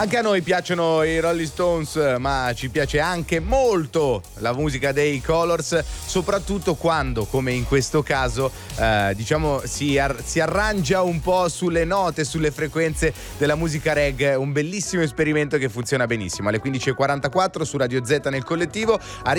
Anche a noi piacciono i Rolling Stones, ma ci piace anche molto la musica dei Colors, soprattutto quando, come in questo caso, diciamo si arrangia un po' sulle note, sulle frequenze della musica reggae. Un bellissimo esperimento che funziona benissimo. Alle 15.44 su Radio Z nel collettivo